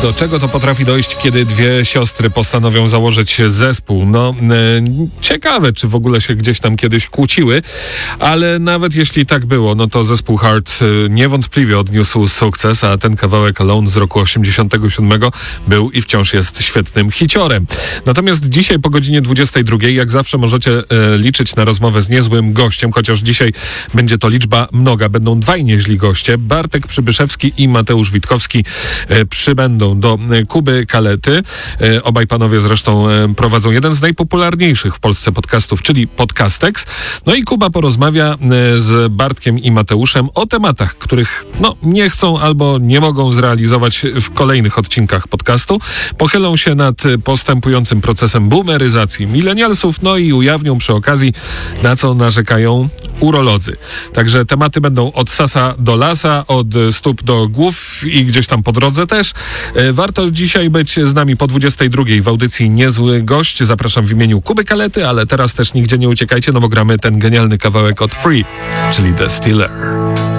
Do czego to potrafi dojść, kiedy dwie siostry postanowią założyć zespół? No, ciekawe, czy w ogóle się gdzieś tam kiedyś kłóciły, ale nawet jeśli tak było, no to zespół Heart niewątpliwie odniósł sukces, a ten kawałek Alone z roku 87 był i wciąż jest świetnym hiciorem. Natomiast dzisiaj po godzinie 22, jak zawsze możecie liczyć na rozmowę z niezłym gościem, chociaż dzisiaj będzie to liczba mnoga. Będą dwaj nieźli goście. Bartek Przybyszewski i Mateusz Witkowski przybędą do Kuby Kalety. Obaj panowie zresztą prowadzą jeden z najpopularniejszych w Polsce podcastów, czyli Podcastex. No i Kuba porozmawia z Bartkiem i Mateuszem o tematach, których nie chcą albo nie mogą zrealizować w kolejnych odcinkach podcastu. Pochylą się nad postępującym procesem boomeryzacji milenialsów, no i ujawnią przy okazji, na co narzekają urolodzy. Także tematy będą od sasa do lasa, od stóp do głów i gdzieś tam po drodze też. Warto dzisiaj być z nami po 22 w audycji Niezły Gość. Zapraszam w imieniu Kuby Kalety, ale teraz też nigdzie nie uciekajcie, no bo gramy ten genialny kawałek od Free, czyli The Stealer.